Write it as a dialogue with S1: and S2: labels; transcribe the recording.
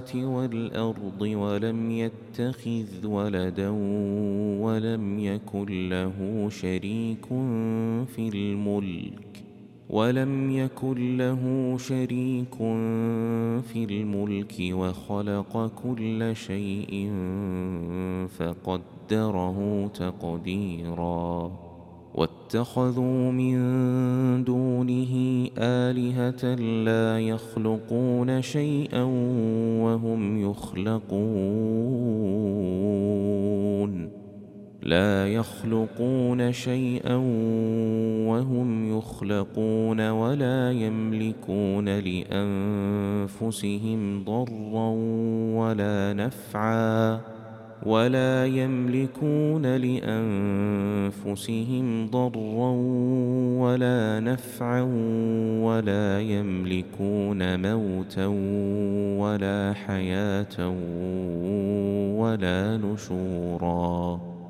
S1: والأرض ولم يتخذ ولدا ولم يكن له شريك في الملك وخلق كل شيء فقدره تقديرا واتخذوا من دونه آلهة لا يخلقون شيئا وهم يخلقون ولا يملكون لأنفسهم ضرا ولا نفعا ولا يملكون موتا ولا حياة ولا نشورا